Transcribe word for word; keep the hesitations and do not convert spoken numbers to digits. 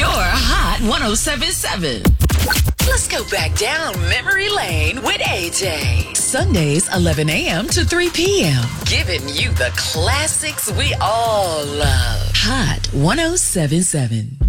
Your Hot one oh seven point seven. Let's go back down memory lane with A J. Sundays, eleven a.m. to three p.m. Giving you the classics we all love. Hot one oh seven point seven.